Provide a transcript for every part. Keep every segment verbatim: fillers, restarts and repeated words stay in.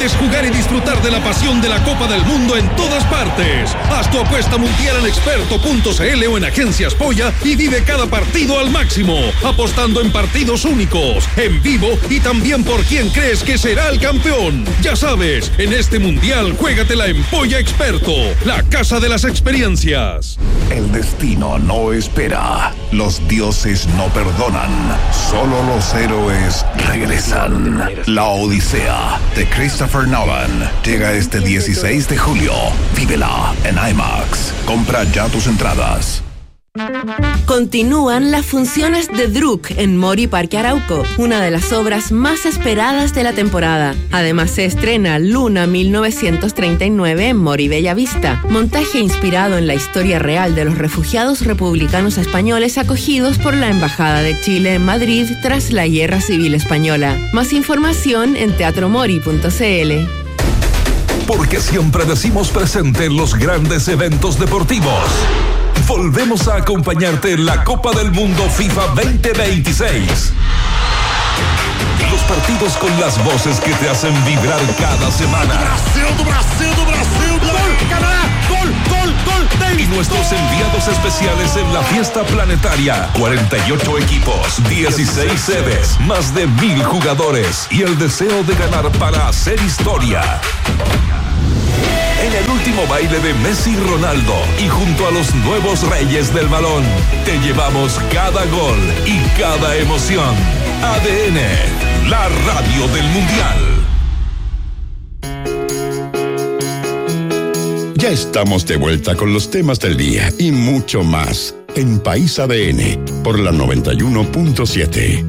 ¿Quieres jugar y disfrutar de la pasión de la Copa del Mundo en todas partes? Haz tu apuesta mundial en experto punto c l o en Agencias Polla y vive cada partido al máximo, apostando en partidos únicos, en vivo y también por quién crees que será el campeón. Ya sabes, en este mundial juégatela en Polla Experto, la casa de las experiencias. El destino no espera, los dioses no perdonan, solo los héroes regresan. La Odisea de Christopher Nolan llega este dieciséis de julio. Vívela en IMAX. Compra ya tus entradas. Continúan las funciones de Druk en Mori Parque Arauco, una de las obras más esperadas de la temporada. Además se estrena Luna mil novecientos treinta y nueve en Mori Bellavista, montaje inspirado en la historia real de los refugiados republicanos españoles acogidos por la Embajada de Chile en Madrid tras la Guerra Civil Española. Más información en teatro mori punto c l. Porque siempre decimos presente en los grandes eventos deportivos. Volvemos a acompañarte en la Copa del Mundo FIFA veinte veintiséis. Los partidos con las voces que te hacen vibrar cada semana. Brasil, do Brasil, do Brasil, gol, Canadá, gol, gol, gol, Davis. Y nuestros enviados especiales en la fiesta planetaria. cuarenta y ocho equipos, dieciséis sedes, más de mil jugadores y el deseo de ganar para hacer historia. En el último baile de Messi y Ronaldo y junto a los nuevos reyes del balón, te llevamos cada gol y cada emoción. A D N, la radio del Mundial. Ya estamos de vuelta con los temas del día y mucho más en País A D N por la noventa y uno punto siete.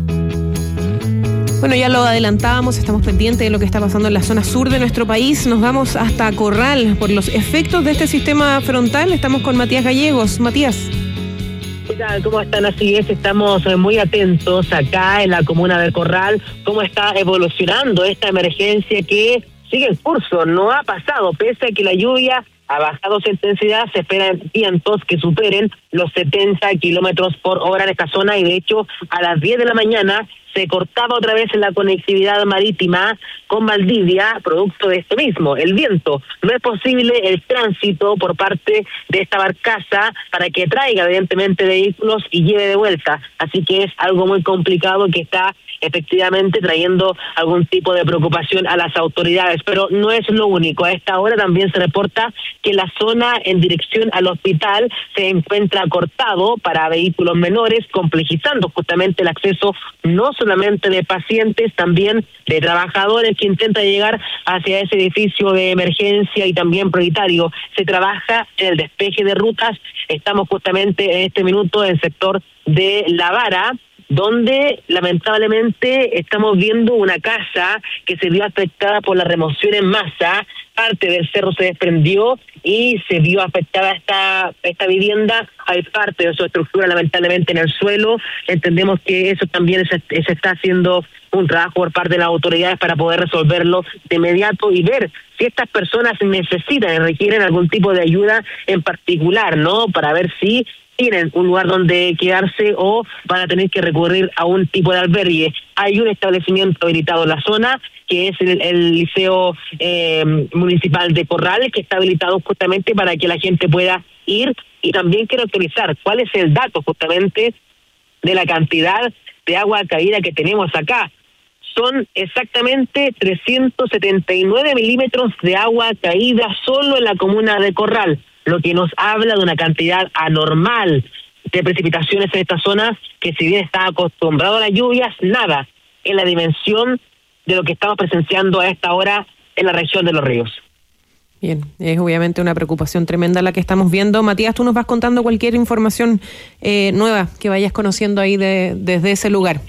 Bueno, ya lo adelantábamos, estamos pendientes de lo que está pasando en la zona sur de nuestro país. Nos vamos hasta Corral por los efectos de este sistema frontal. Estamos con Matías Gallegos. Matías. ¿Qué tal? ¿Cómo están? Así es, estamos muy atentos acá en la comuna de Corral, cómo está evolucionando esta emergencia que sigue en curso, no ha pasado, pese a que la lluvia ha bajado su intensidad, se esperan vientos que superen los setenta kilómetros por hora en esta zona y de hecho a las diez de la mañana se cortaba otra vez la conectividad marítima con Valdivia, producto de esto mismo, el viento. No es posible el tránsito por parte de esta barcaza para que traiga evidentemente vehículos y lleve de vuelta, así que es algo muy complicado que está efectivamente trayendo algún tipo de preocupación a las autoridades, pero no es lo único. A esta hora también se reporta que la zona en dirección al hospital se encuentra cortado para vehículos menores, complejizando justamente el acceso no solamente de pacientes, también de trabajadores que intentan llegar hacia ese edificio de emergencia y también prioritario. Se trabaja en el despeje de rutas. Estamos justamente en este minuto en el sector de La Vara, donde lamentablemente estamos viendo una casa que se vio afectada por la remoción en masa. Parte del cerro se desprendió y se vio afectada esta esta vivienda. Hay parte de su estructura lamentablemente en el suelo. Entendemos que eso también se, se está haciendo un trabajo por parte de las autoridades para poder resolverlo de inmediato y ver si estas personas necesitan y requieren algún tipo de ayuda en particular, ¿no? Para ver si tienen un lugar donde quedarse o van a tener que recurrir a un tipo de albergue. Hay un establecimiento habilitado en la zona, que es el, el Liceo eh, Municipal de Corral, que está habilitado justamente para que la gente pueda ir. Y también quiero actualizar cuál es el dato justamente de la cantidad de agua caída que tenemos acá. Son exactamente trescientos setenta y nueve milímetros de agua caída solo en la comuna de Corral, lo que nos habla de una cantidad anormal de precipitaciones en esta zona, que si bien está acostumbrado a las lluvias, nada en la dimensión de lo que estamos presenciando a esta hora en la región de Los Ríos. Bien, es obviamente una preocupación tremenda la que estamos viendo. Matías, tú nos vas contando cualquier información eh, nueva que vayas conociendo ahí de, desde ese lugar.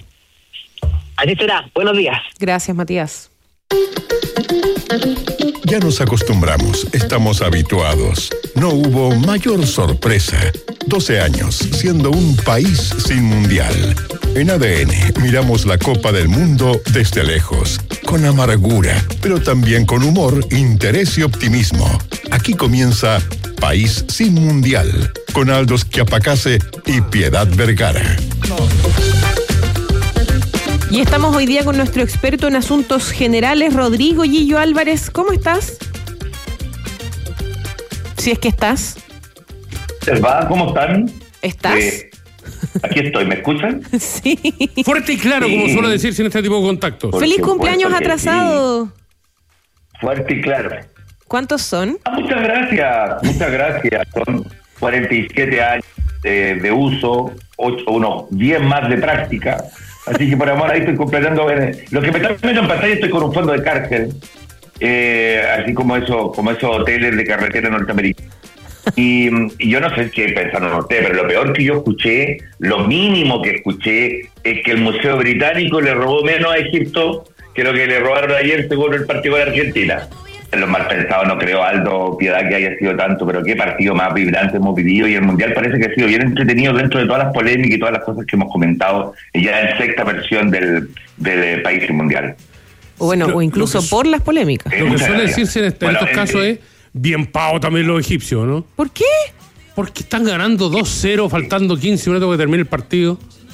Así será. Buenos días. Gracias, Matías. Ya nos acostumbramos, estamos habituados. No hubo mayor sorpresa. doce años siendo un país sin mundial. En A D N miramos la Copa del Mundo desde lejos, con amargura, pero también con humor, interés y optimismo. Aquí comienza País sin Mundial, con Aldos Chiapacase y Piedad Vergara. Y estamos hoy día con nuestro experto en asuntos generales, Rodrigo Gillo Álvarez. ¿Cómo estás? Si es que estás. ¿Cómo están? ¿Estás? Eh, aquí estoy, ¿me escuchan? Sí. Fuerte y claro, Sí. como suele decirse en este tipo de contactos. Por Feliz supuesto cumpleaños que atrasado. sí. Fuerte y claro. ¿Cuántos son? Ah, muchas gracias, muchas gracias. Son cuarenta y siete años de, de uso, ocho, unos diez más de práctica. Así que por amor ahí estoy completando. eh, Lo que me está viendo en pantalla, estoy con un fondo de cárcel. Eh, así como eso, como esos hoteles de carretera norteamericana. Y, y yo no sé qué pensaron ustedes, pero lo peor que yo escuché, lo mínimo que escuché, es que el Museo Británico le robó menos a Egipto que lo que le robaron ayer según el partido de Argentina. En los mal pensados no creo, Aldo, piedad que haya sido tanto, pero qué partido más vibrante hemos vivido, y el Mundial parece que ha sido bien entretenido dentro de todas las polémicas y todas las cosas que hemos comentado ya en sexta versión del, del país mundial. O bueno, Lo- o incluso lo que- por las polémicas. Eh, Lo que muchas suele gracias. decirse en, este- en Bueno, estos eh, casos eh, es bien pavo también los egipcios, ¿no? ¿Por qué? Porque están ganando dos cero, faltando quince minutos que termine el partido.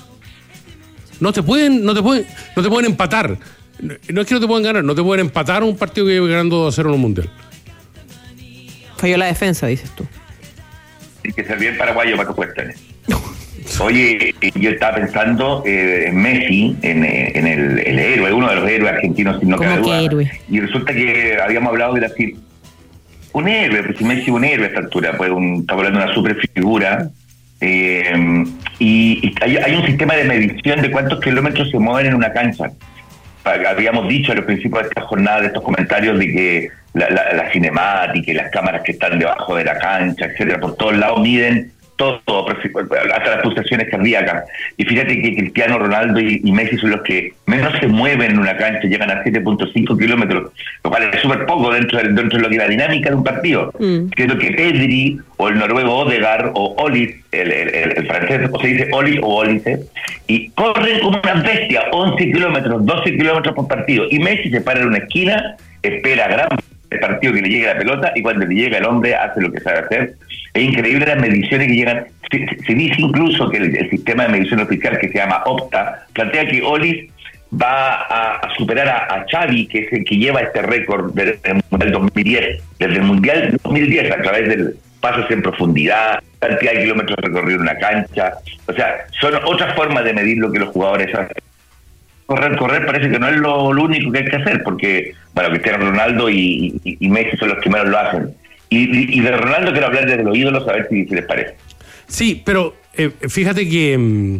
No te pueden, no te pueden, no te pueden empatar. No, no es que no te puedan ganar, no te pueden empatar un partido que lleve ganando dos a cero en un mundial. Falló la defensa, dices tú. Hay que ser bien paraguayo para que cuesten. Oye, yo estaba pensando eh, en Messi, en, eh, en el, el héroe, uno de los héroes argentinos, sin no ¿Cómo cabe que duda. héroe? Y resulta que habíamos hablado de Brasil. Un héroe, pues si Messi es un héroe a esta altura, pues un, estamos hablando de una super figura. Eh, y y hay, hay un sistema de medición de cuántos kilómetros se mueven en una cancha. Habíamos dicho al principio de esta jornada, de estos comentarios, de que la, la, la cinemática y las cámaras que están debajo de la cancha, etcétera, por todos lados miden todo, hasta las pulsaciones cardíacas. Y fíjate que Cristiano Ronaldo y, y Messi son los que menos se mueven en una cancha, llegan a siete punto cinco kilómetros, lo cual es súper poco dentro de, dentro de lo que es la dinámica de un partido. Mm. Que es lo que Pedri, o el noruego Odegaard, o Olis, el, el, el, el francés, o se dice Oli o Olise, y corren como una bestia, once kilómetros, doce kilómetros por partido. Y Messi se para en una esquina, espera gran el partido que le llegue la pelota, y cuando le llega el hombre hace lo que sabe hacer. Es increíble las mediciones que llegan. Se, se dice incluso que el, el sistema de medición oficial, que se llama Opta, plantea que Olis va a, a superar a, a Xavi, que es el que lleva este récord desde el Mundial dos mil diez, desde el Mundial dos mil diez, a través del pasos en profundidad, cantidad de kilómetros recorridos en una cancha. O sea, son otras formas de medir lo que los jugadores hacen. Correr, correr parece que no es lo, lo único que hay que hacer, porque, bueno, Cristiano Ronaldo y, y, y Messi son los que menos lo hacen. Y, y, y de Ronaldo quiero hablar desde los ídolos, a ver si, si les parece. Sí, pero eh, fíjate que,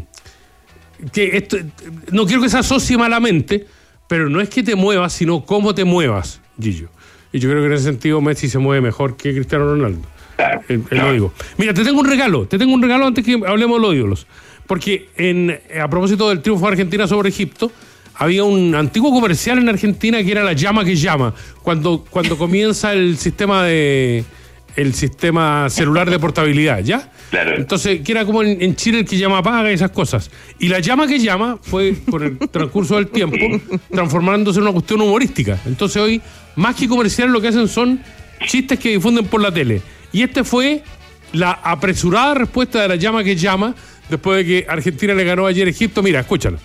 que esto, no quiero que se asocie malamente, pero no es que te muevas, sino cómo te muevas, Gillo. Y yo creo que en ese sentido Messi se mueve mejor que Cristiano Ronaldo. Claro, eh, claro. Lo digo. Mira, te tengo un regalo, te tengo un regalo antes que hablemos de los ídolos. Porque en, a propósito del triunfo de Argentina sobre Egipto, había un antiguo comercial en Argentina que era la llama que llama, cuando, cuando comienza el sistema de el sistema celular de portabilidad, ¿ya? Claro. Entonces, que era como en, en Chile el que llama paga y esas cosas. Y la llama que llama fue, con el transcurso del tiempo, transformándose en una cuestión humorística. Entonces hoy, más que comerciales, lo que hacen son chistes que difunden por la tele. Y este fue la apresurada respuesta de la llama que llama, después de que Argentina le ganó ayer a Egipto. Mira, escúchalo.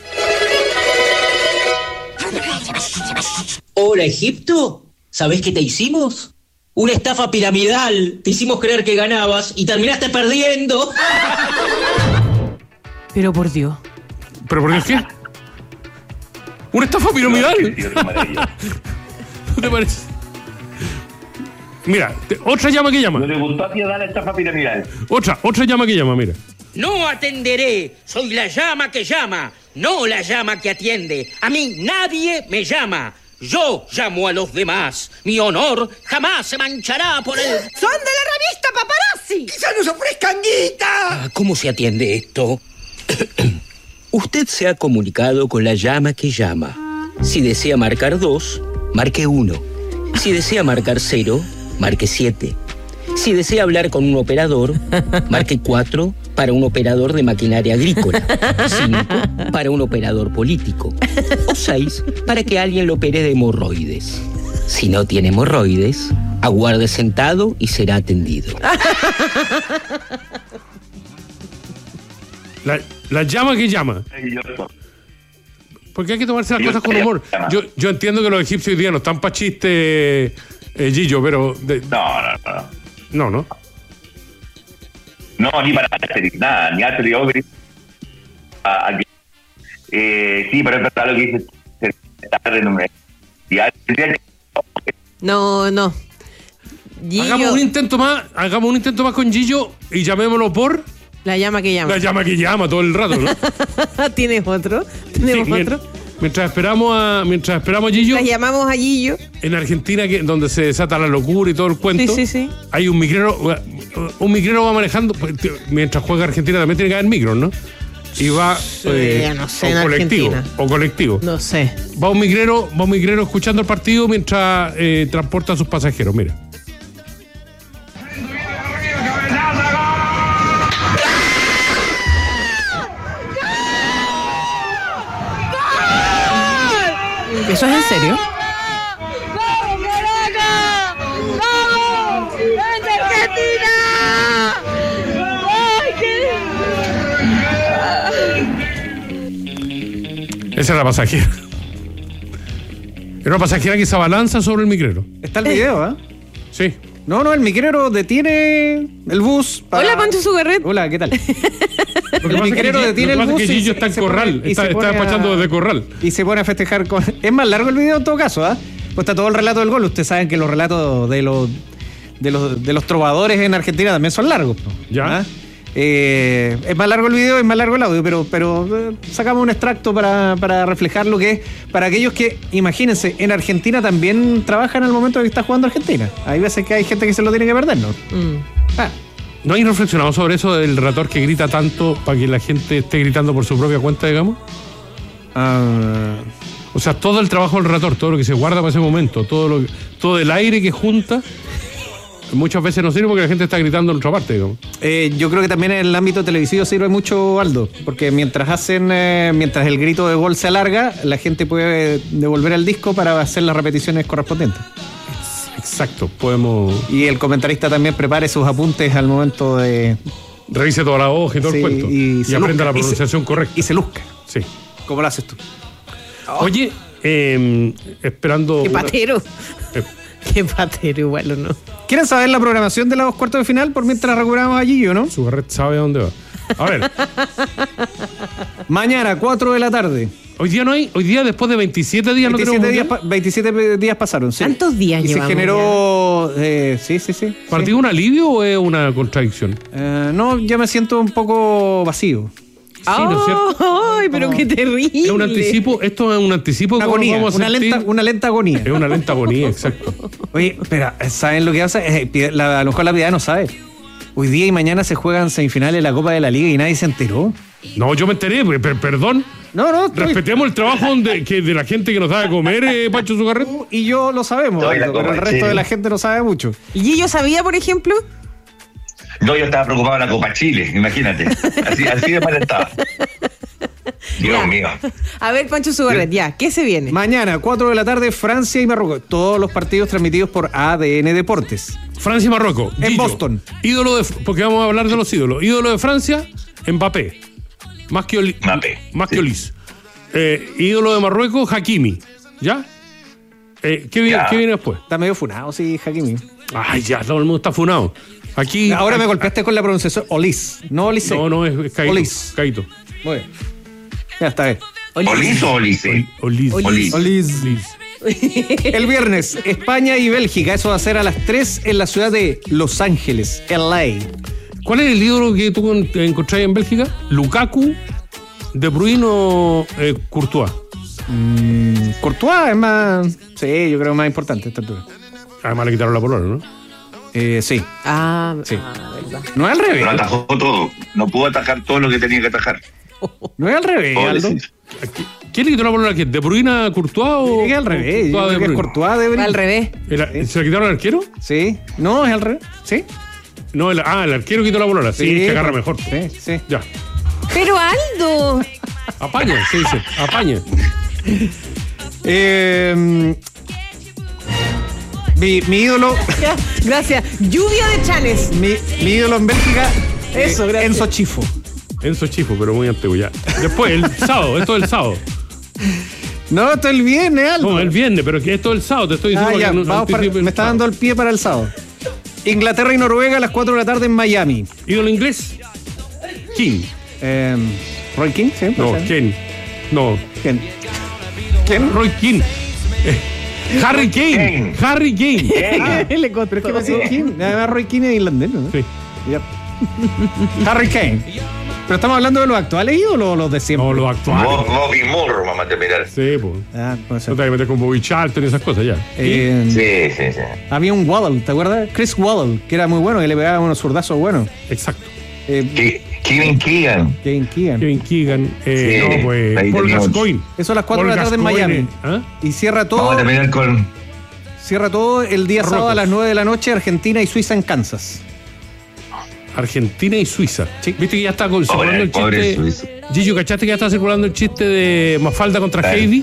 Hola, Egipto. ¿Sabés qué te hicimos? Una estafa piramidal. Te hicimos creer que ganabas y terminaste perdiendo. Pero por Dios. ¿Pero por qué? ¿Una estafa piramidal? ¿No te parece? Mira, te, otra llama que llama. ¿No le gustó a ti dar la estafa piramidal? Otra, otra llama que llama, mira. No atenderé, soy la llama que llama, no la llama que atiende. A mí nadie me llama, yo llamo a los demás. Mi honor jamás se manchará por el... ¡Son de la revista Paparazzi! ¡Quizá nos ofrezcan guita! ¿Cómo se atiende esto? Usted se ha comunicado con la llama que llama. Si desea marcar dos, marque uno. Si desea marcar cero, marque siete. Si desea hablar con un operador, marque cuatro para un operador de maquinaria agrícola, cinco para un operador político, o seis para que alguien lo opere de hemorroides. Si no tiene hemorroides, aguarde sentado y será atendido. La, la llama que llama. Porque hay que tomarse las cosas con humor. Yo, yo entiendo que los egipcios hoy día no están para chistes, eh, Gillo, pero... De... No, no, no. No, ¿no? No, ni para nada, ni Asterix, Obelix. Eh, sí, pero es verdad lo que dice. No, no. Gillo. Hagamos un intento más, hagamos un intento más con Gillo y llamémoslo por... La llama que llama. La llama que llama todo el rato, ¿no? ¿Tienes otro? ¿Tenemos sí, otro? Mientras esperamos a mientras esperamos a Gillo. La llamamos a Gillo. En Argentina, que donde se desata la locura y todo el cuento. Sí, sí, sí. Hay un micrero, un micrero va manejando, mientras juega Argentina también tiene que haber micros, ¿no? Y va sí, eh, no sé, o en colectivo, Argentina. o colectivo. No sé. Va un migrero, va un migrero escuchando el partido mientras eh, transporta a sus pasajeros, mira. ¿Eso es en serio? ¡Vamos, Caracas! ¡Vamos! ¡Vente, Argentina! ¡Ay, qué! Esa es la pasajera. Era una pasajera que se abalanza sobre el micrero. Está el video, ¿ah? ¿eh? Sí. No, no, el micrero detiene el bus. Para... Hola, Pancho Sugarret. Hola, ¿qué tal? Lo que el micrero que, detiene lo el que bus. Es que Gillo está en corral, pone, está, está despachando a... desde corral. Y se pone a festejar con. Es más largo el video en todo caso, ¿ah? ¿eh? Pues está todo el relato del gol. Ustedes saben que los relatos de los de los, de los trovadores en Argentina también son largos. Ya. ¿Ah? Eh, es más largo el video, es más largo el audio, pero, pero eh, sacamos un extracto para, para reflejar lo que es para aquellos que, imagínense, en Argentina también trabajan al momento de que está jugando Argentina. Hay veces que hay gente que se lo tiene que perder, ¿no? Mm. Ah. ¿No hay reflexionado sobre eso del relator que grita tanto para que la gente esté gritando por su propia cuenta, digamos? Uh... O sea, todo el trabajo del relator, todo lo que se guarda para ese momento, todo lo, todo el aire que junta, muchas veces no sirve porque la gente está gritando en otra parte, digamos. Eh, yo creo que también en el ámbito televisivo sirve mucho, Aldo, porque mientras hacen, eh, mientras el grito de gol se alarga, la gente puede devolver el disco para hacer las repeticiones correspondientes. Exacto, podemos... Y el comentarista también prepare sus apuntes al momento de... Revise toda la hoja y todo sí, el cuento. Y, y aprenda la pronunciación y se, correcta. Y se luzca. Sí. ¿Cómo lo haces tú? Oye, eh, esperando... Qué patero. Una... Eh. Qué patero igual, ¿o no? ¿Quieren saber la programación de los cuartos de final por mientras recuperamos a Gillo, no? Su red sabe a dónde va. A ver. Mañana, cuatro de la tarde. Hoy día no hay, hoy día después de veintisiete días veintisiete no tenemos días, pa- veintisiete días pasaron, sí. ¿Cuántos días y llevamos se generó, eh, sí, sí, sí. ¿Partido sí. un alivio o es una contradicción? Eh, no, yo me siento un poco vacío. Sí, ¿no es cierto? ¡Ay, pero qué terrible! Es un anticipo, esto es un anticipo una de cómo agonía, vamos a una sentir. lenta, una lenta agonía. Es una lenta agonía, exacto. Oye, pero ¿saben lo que pasa? Eh, la, a lo mejor la Piedad no sabe. Hoy día y mañana se juegan semifinales de la Copa de la Liga y nadie se enteró. No, yo me enteré, per- perdón. No, no. Estoy... Respetemos el trabajo de, que, de la gente que nos da de comer, eh, Pancho Sugarret. Y yo lo sabemos, Aldo, pero el resto de la gente no sabe mucho. ¿Y Gillo sabía, por ejemplo? No, yo estaba preocupado en la Copa Chile, imagínate. Así, así de mal estaba. Dios ya. mío. A ver, Pancho Sugarret, ya, ¿qué se viene? Mañana, cuatro de la tarde, Francia y Marruecos. Todos los partidos transmitidos por A D N Deportes. Francia y Marruecos. En Gillo, Boston. Ídolo de, porque vamos a hablar de los ídolos. Ídolo de Francia, Mbappé. Más que, Oli, Mbappé, más sí. que Olis. Eh, ídolo de Marruecos, Hakimi. ¿Ya? Eh, ¿qué, viene, ya. ¿Qué viene después? Está medio funado, sí, Hakimi. Ay, ya, todo el mundo está funado. Aquí. Ahora hay, me golpeaste con la pronunciación Olis, no Olise. No, no, es, es Caito. Olis. Caito. Muy bien. Ya está bien. ¿Olis o Olise? Olis. Olis. Olis. Olis. El viernes, España y Bélgica. Eso va a ser a las tres en la ciudad de Los Ángeles, L A. ¿Cuál es el ídolo que tú encontrás en Bélgica? ¿Lukaku, De Bruyne o eh, Courtois? Mm, Courtois es más... Sí, yo creo que es más importante a esta altura. Además le quitaron la polona, ¿no? Eh, sí. Ah, sí. Ah, verdad. No es al revés. Pero atajó todo. No pudo atajar todo lo que tenía que atajar. No es al revés, Aldo. ¿Quién le quitó la polona? ¿Quién? ¿De Bruyne a Courtois o...? Es al revés. Courtois Yo creo que es Courtois de Bruyne. Al revés. Era, ¿Se la quitaron al arquero? Sí. No, es al revés. Sí. No, el, ah, el arquero quitó la polona. Sí, Sí, que agarra pues, mejor. Sí, sí. Ya. Pero Aldo. Apaña, se dice. Apaña. Eh, mi, mi ídolo... Ya, gracias. Lluvia de chanes. Mi, mi ídolo en Bélgica... Eso, eh, gracias. Enzo Chifo. Enzo Chifo, pero muy antiguo ya. Después, el sábado, esto es el sábado. No, esto es el viernes, Aldo. No, el viernes, pero que esto es el sábado, te estoy diciendo Ah, ya, que no, vamos para- anticipe el me está sábado. dando el pie para el sábado. Inglaterra y Noruega a las cuatro de la tarde en Miami. ¿Ídolo inglés? King. Eh, ¿Roy King? Sí, No, puede ser. Ken. No. ¿Quién? ¿Quién? Roy King. Eh, Harry Kane. Harry Kane. Ah, le costó, pero es que me decía King. Además, Roy King es irlandés, ¿no? Sí. Ya. Harry Kane. Pero estamos hablando de los actuales ídolos o los de siempre. No, los actuales. Bobby Moore, vamos a terminar. Sí, pues. Ah, puede ser. No te vas a meter con Bobby Charlton y esas cosas ya. Eh, Sí, sí, sí. Había un Waddle, ¿te acuerdas? Chris Waddle, que era muy bueno, que le pegaba unos zurdazos buenos. Exacto. Eh, Ke- Kevin Keegan. Kevin Keegan. Kevin Keegan. Eh, Sí, no, pues. ahí Paul teníamos. Gascoigne. Eso a las cuatro Paul de la tarde en Gascoigne, Miami. ¿ah? Y cierra Vamos todo, a terminar con. cierra todo el día sábado Marruecos. a las nueve de la noche, Argentina y Suiza en Kansas. Argentina y Suiza. Viste que ya está con- circulando Pobre, el pobre chiste. Suiza. Gillo, ¿cachaste que ya está circulando el chiste de Mafalda contra Claro. Heidi?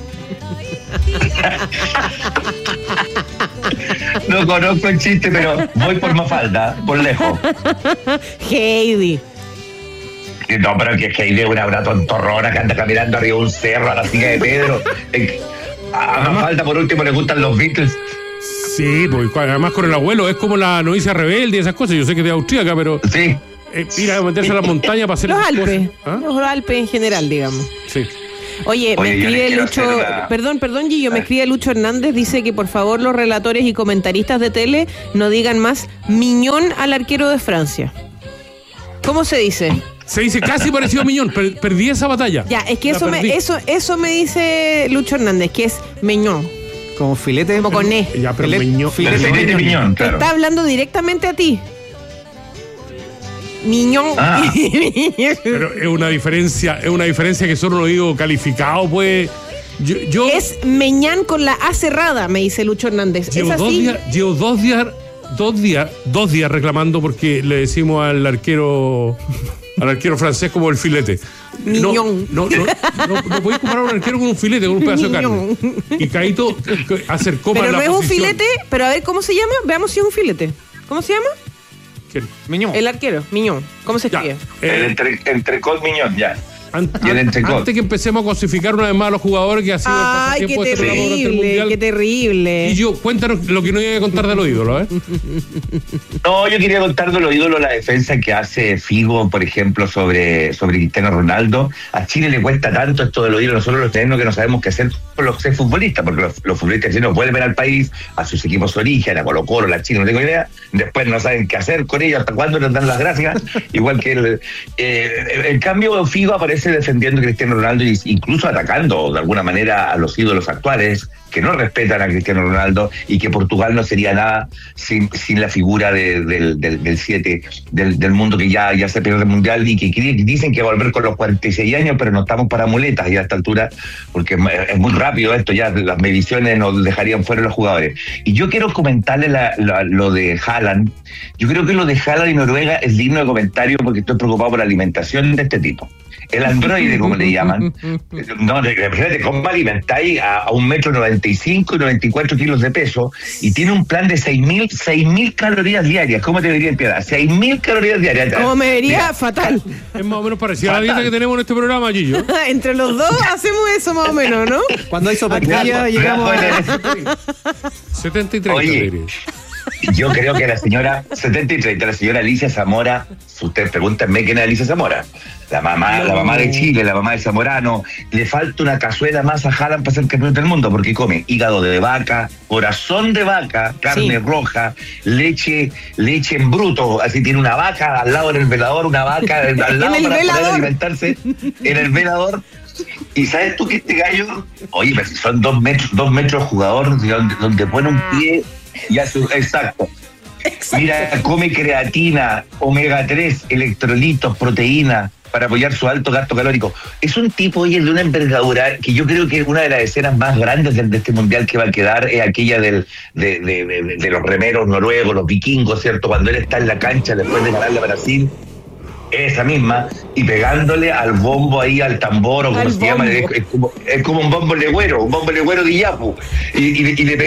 No conozco el chiste, pero voy por Mafalda, por lejos. Heidi. No, pero que Heidi es una, una tontorrona que anda caminando arriba de un cerro a la silla de Pedro. Eh, A Mafalda, por último, le gustan los Beatles. Sí, pues además con el abuelo es como la novicia rebelde y esas cosas. Yo sé que es de austríaca, pero Sí. eh, ir a meterse a la montaña para hacer Los esas Alpes. cosas. ¿Ah? Los Alpes en general, digamos. Sí. Oye, Oye, me yo le escribe quiero Lucho, hacer una- perdón, perdón, Gillo, me Ah. escribe Lucho Hernández, dice que por favor los relatores y comentaristas de tele no digan más Miñón al arquero de Francia. ¿Cómo se dice? Se dice casi parecido a Miñón, per- perdí esa batalla. Ya, es que La eso me, perdí. eso, eso me dice Lucho Hernández, que es Miñón, Como filete. como con E. Ya, pero Filet- Miñón. filete El filete miñón. piñón, Te claro. está hablando directamente a ti. Miñón. Ah. Pero es una diferencia, es una diferencia que solo lo digo calificado, pues. Yo, yo Es Meñán con la A cerrada, me dice Lucho Hernández. ¿Es llevo dos así? días, llevo dos días, dos días, dos días reclamando porque le decimos al arquero, al arquero francés como el filete. No, Miñón. no, no, no, no podéis comparar un arquero con un filete, con un pedazo de carne. Y Caíto eh, acercó Pero para no la es un posición. filete, pero a ver cómo se llama. Veamos si es un filete. ¿Cómo se llama? ¿Quién? Miñón. El arquero, Miñón. ¿Cómo se Ya, escribe? El eh, entre, entrecot Miñón, ya. an- y el an- entrecot. antes que empecemos a cosificar una vez más a los jugadores que ha sido el Ay, qué pasatiempo de este programa durante el terrible, Mundial. qué terrible. Y yo, cuéntanos lo que no iba a contar de los ídolos, ¿eh? No, yo quería contar de los ídolos la defensa que hace Figo, por ejemplo, sobre, sobre Cristiano Ronaldo. A Chile le cuesta tanto esto de los ídolos, nosotros los tenemos que no sabemos qué hacer con los seis futbolistas, porque los, los futbolistas chilenos vuelven al país, a sus equipos de origen, a Colo Colo, la Chile, no tengo idea, después no saben qué hacer con ellos, hasta cuándo nos dan las gracias, igual que el, eh, en cambio Figo aparece defendiendo a Cristiano Ronaldo e incluso atacando de alguna manera a los ídolos actuales que no respetan a Cristiano Ronaldo y que Portugal no sería nada sin, sin la figura de, del, del, del siete del, del mundo que ya, ya se pierde el mundial y que dicen que va a volver con los cuarenta y seis años, pero no estamos para muletas ya a esta altura, porque es muy rápido esto, ya las mediciones nos dejarían fuera los jugadores. Y yo quiero comentarle la, la, lo de Haaland. Yo creo que lo de Haaland y Noruega es digno de comentario porque estoy preocupado por la alimentación de este tipo. El androide, como le llaman. No, imagínate, ¿cómo alimentáis a, a un metro noventa y cinco y noventa y cuatro kilos de peso y tiene un plan de seis mil calorías diarias? ¿Cómo te vería en piedad? seis mil calorías diarias. Como me vería Mira, fatal. Es más o menos parecida a la Fatal. dieta que tenemos en este programa, Gillo. Entre los dos hacemos eso más o menos, ¿no? Cuando hay sopaipilla Gato, llegamos gato, a... setenta y tres. Oye, yo creo que la señora setenta y tres, la señora Alicia Zamora, si ustedes pregúntenme quién es Alicia Zamora, la mamá, la mamá de Chile, la mamá de Zamorano, le falta una cazuela más a Haaland para ser campeón del mundo, porque come hígado de vaca, corazón de vaca, carne Sí. roja, leche, leche en bruto, así tiene una vaca al lado en el velador, una vaca al lado En el para poder velador. alimentarse en el velador. Y sabes tú que este gallo, oye, pero si son dos metros, dos metros jugador, donde, donde pone un pie y hace, exacto. Mira, come creatina, omega tres, electrolitos, proteína, para apoyar su alto gasto calórico. Es un tipo, oye, de una envergadura que yo creo que una de las escenas más grandes de, de este mundial que va a quedar es aquella del, de, de, de, de los remeros noruegos, los vikingos, ¿cierto? Cuando él está en la cancha después de ganarle a Brasil. Esa misma, y pegándole al bombo ahí, al tambor, o como Al se llama, bombo. es, es como, es como un bombo legüero, un bombo legüero de Iyapu, y, y, y le pega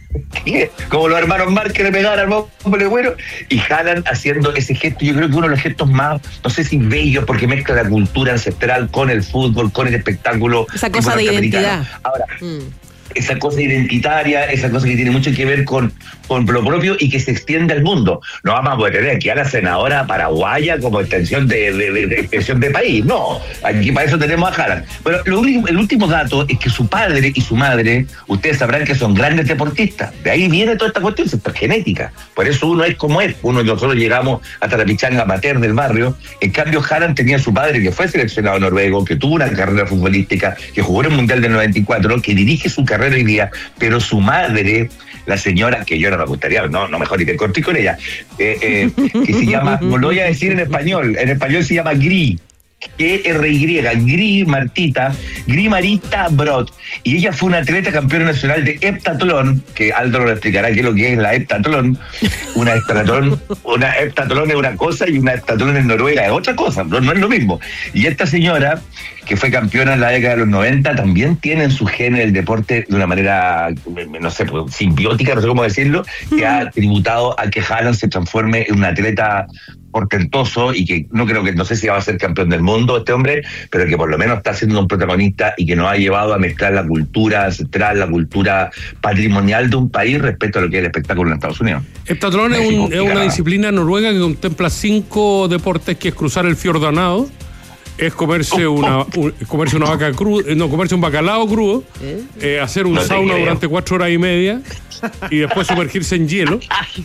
como los hermanos Márquez le pegaban al hombre bueno, y Haaland haciendo ese gesto, yo creo que uno de los gestos más, no sé si bellos, porque mezcla la cultura ancestral con el fútbol, con el espectáculo. Esa cosa de identidad. Ahora, mm. esa cosa identitaria, esa cosa que tiene mucho que ver con, con lo propio y que se extiende al mundo. No vamos a poder tener aquí a la senadora paraguaya como extensión de, de, de, de extensión de país, no, aquí para eso tenemos a Haaland. Pero lo único, el último dato es que su padre y su madre, ustedes sabrán que son grandes deportistas, de ahí viene toda esta cuestión, es genética, por eso uno es como es, uno nosotros llegamos hasta la pichanga amateur del barrio. En cambio Haaland tenía a su padre que fue seleccionado noruego, que tuvo una carrera futbolística, que jugó en el Mundial del noventa y cuatro, que dirige su carrera hoy día, pero su madre, la señora, que yo no me gustaría, no, no mejor ni te corté con ella, eh, eh, que se llama, lo voy a decir en español, en español se llama Gry, G R Y, Gry Martita, Gry Marita Brot, y ella fue una atleta campeona nacional de heptatlón, que Aldo lo explicará qué es lo que es la heptatlón. Una heptatlón, una heptatlón es una cosa y una heptatlón en Noruega es otra cosa, no, no es lo mismo. Y esta señora, que fue campeona en la década de los noventa, también tiene en su gen el deporte de una manera, no sé, simbiótica, no sé cómo decirlo, que ha tributado a que Haaland se transforme en un atleta portentoso y que no creo que, no sé si va a ser campeón del mundo este hombre, pero que por lo menos está siendo un protagonista y que nos ha llevado a mezclar la cultura ancestral, la cultura patrimonial de un país respecto a lo que es el espectáculo en Estados Unidos. Heptatlón es, un, es una disciplina noruega que contempla cinco deportes, que es cruzar el fiordo a nado, es comerse una un, comerse una vaca cruda, no, comerse un bacalao crudo, ¿Eh? Eh, hacer un no sauna creo. durante cuatro horas y media y después sumergirse en hielo.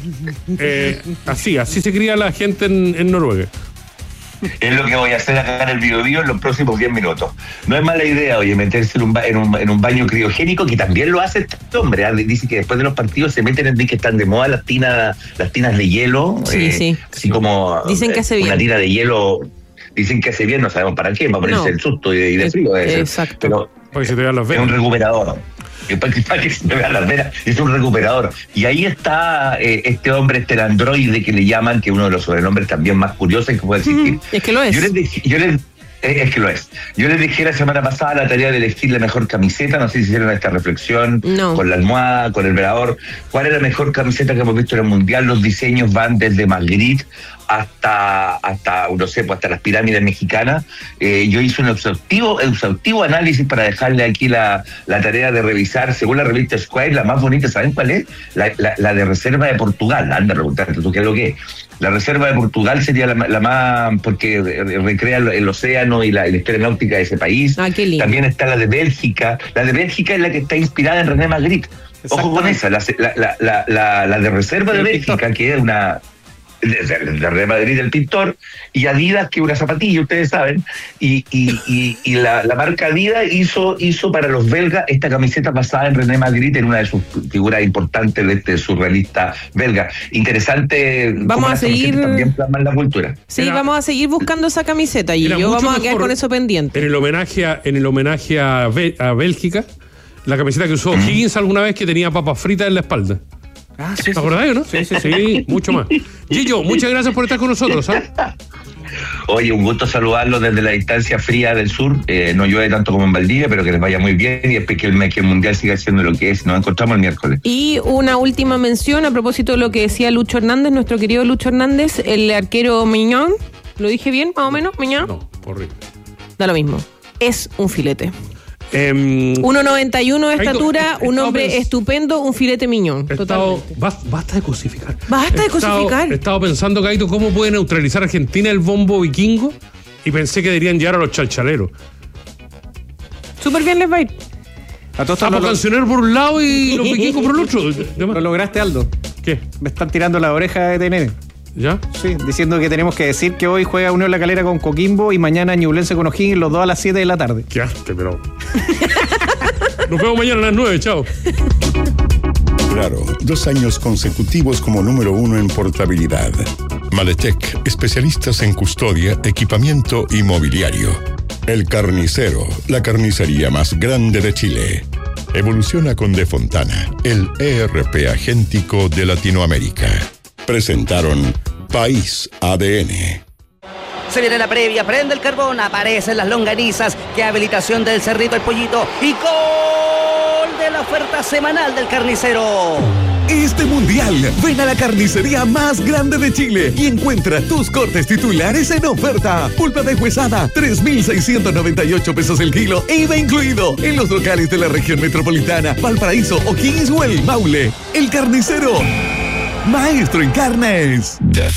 Eh, así, así se cría la gente en, en Noruega. Es lo que voy a hacer acá en el Biobío en los próximos diez minutos. No es mala idea, oye, meterse en un, ba- en un, en un baño criogénico, que también lo hace este hombre. ¿eh? Dice que después de los partidos se meten en que están de moda las tinas, las tinas de hielo. Sí, eh, sí. Así como dicen que hace bien. Una tina de hielo. Dicen que hace bien, no sabemos para qué, va a ponerse no. el susto y de, y de frío. Es, exacto. Pero para que se te vean las venas. Es un recuperador. Para que se te vean las venas, es un recuperador. Y ahí está eh, este hombre, este androide que le llaman, que es uno de los sobrenombres también más curiosos que puede existir. Mm, es que lo es. Yo les dije, yo les, es que lo es. Yo les dije la semana pasada la tarea de elegir la mejor camiseta, no sé si hicieron esta reflexión, no. con la almohada, con el velador. ¿Cuál es la mejor camiseta que hemos visto en el Mundial? Los diseños van desde Magritte hasta, hasta no sé, pues hasta las pirámides mexicanas. Eh, yo hice un exhaustivo, exhaustivo análisis para dejarle aquí la, la tarea de revisar, según la revista Square, la más bonita, ¿saben cuál es? La, la, la de Reserva de Portugal. Anda a preguntarte tú qué es lo que es. La Reserva de Portugal sería la, la más, porque recrea el océano y la, la historia náutica de ese país. Ah, qué lindo. También está la de Bélgica. La de Bélgica es la que está inspirada en René Magritte. Ojo con esa, la, la, la, la, la de Reserva de Bélgica, que es una... de, de, de Real Madrid, del pintor, y Adidas, que es una zapatilla, ustedes saben, y, y, y, y la, la marca Adidas hizo, hizo para los belgas esta camiseta basada en René Magritte, en una de sus figuras importantes de este surrealista belga. Interesante. Vamos a seguir también plasman la cultura. Sí, era, vamos a seguir buscando esa camiseta y yo vamos a quedar con eso pendiente. En el homenaje a, en el homenaje a, Be- a Bélgica, la camiseta que usó Higgins alguna vez, que tenía papas fritas en la espalda. Ah, sí, ¿te acordás, sí. no? Sí, sí, sí, sí, mucho más. Gillo, muchas gracias por estar con nosotros. ¿eh? Oye, un gusto saludarlos desde la distancia fría del sur. Eh, no llueve tanto como en Valdivia, pero que les vaya muy bien y espero que el, que el Mundial siga siendo lo que es. Nos encontramos el miércoles. Y una última mención a propósito de lo que decía Lucho Hernández, nuestro querido Lucho Hernández, el arquero Miñón. ¿Lo dije bien, más o menos, Miñón? No, horrible. Da lo mismo. Es un filete. Eh, uno noventa y uno de estatura, un hombre pens- estupendo, un filete miñón. Estado, basta de cosificar. Basta de cosificar. He estado pensando, Caito, cómo puede neutralizar a Argentina el bombo vikingo, y pensé que deberían llegar a los chalchaleros. Súper bien les va a ir. A todos los cancioneros por un lado y los vikingos por el otro. Lo lograste, Aldo. ¿Qué? Me están tirando la oreja de T N. ¿Ya? Sí, diciendo que tenemos que decir que hoy juega Unión La Calera con Coquimbo y mañana Ñublense con O'Higgins, los dos a las siete de la tarde. Qué arte, pero... Nos vemos mañana a las nueve, chao. Claro, dos años consecutivos como número uno en portabilidad. Maletec, especialistas en custodia, equipamiento y mobiliario. El Carnicero, la carnicería más grande de Chile. Evoluciona con De Fontana, el E R P agéntico de Latinoamérica. Presentaron País A D N. Se viene la previa, prende el carbón, aparecen las longanizas, que habilitación del Cerrito El Pollito y gol de la oferta semanal del carnicero. Este mundial, ven a la carnicería más grande de Chile y encuentra tus cortes titulares en oferta. Pulpa de huesada, tres mil seiscientos noventa y ocho pesos el kilo, E I V A incluido. En los locales de la región metropolitana, Valparaíso, O'Higgins o El Maule. El Carnicero, maestro en carnes.